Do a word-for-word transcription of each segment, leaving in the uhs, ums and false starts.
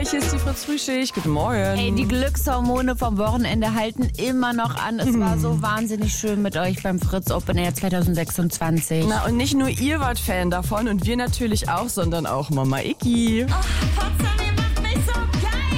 hier ist die Fritz Frühschicht. Guten Morgen. Ey, die Glückshormone vom Wochenende halten immer noch an. Es war so wahnsinnig schön mit euch beim Fritz Open Air zwanzig sechsundzwanzig. Na, und nicht nur ihr wart Fan davon und wir natürlich auch, sondern auch Mama Iki. Oh, Potsdam, ihr macht mich so geil!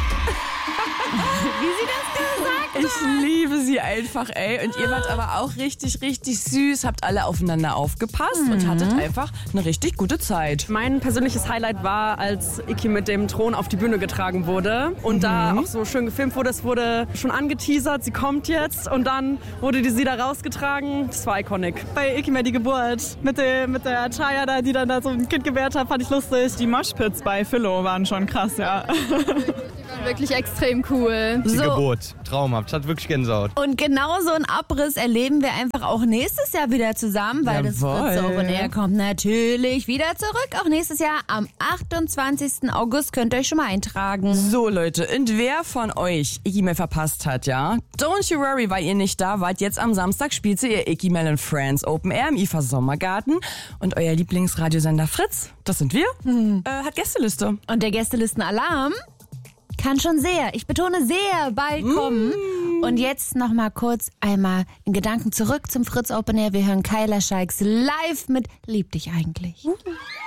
Wie sie das gesagt hat. Ich liebe sie einfach, ey. Und ihr wart aber auch richtig, richtig süß, habt alle aufeinander aufgepasst mhm. und hattet einfach eine richtig gute Zeit. Mein persönliches Highlight war, als Iki mit dem Thron auf die Bühne getragen wurde und mhm. da auch so schön gefilmt wurde. Es wurde schon angeteasert, sie kommt jetzt und dann wurde die sie da rausgetragen. Das war iconic. Bei Iki mehr die Geburt mit, der, mit der Chaya da, die dann da so ein Kind gebärt hat, fand ich lustig. Die Moshpits bei Philo waren schon krass, ja. Wirklich extrem cool. Die So. Geburt, traumhaft, hat wirklich Gänsehaut. Und genau so einen Abriss erleben wir einfach auch nächstes Jahr wieder zusammen, weil Jawohl. das Fritz Open Air kommt natürlich wieder zurück. Auch nächstes Jahr am achtundzwanzigsten August könnt ihr euch schon mal eintragen. So Leute, und wer von euch Iki Mel verpasst hat, ja? Don't you worry, weil ihr nicht da wart. Jetzt am Samstag spielt sie ihr Iki Mel and Friends Open Air im I F A Sommergarten. Und euer Lieblingsradiosender Fritz, das sind wir, hm. äh, hat Gästeliste. Und der Gästelistenalarm kann schon sehr, ich betone sehr, bald kommen. Mm. Und jetzt noch mal kurz einmal in Gedanken zurück zum Fritz Open Air. Wir hören Kyla Scheiks live mit Lieb dich eigentlich. Uh.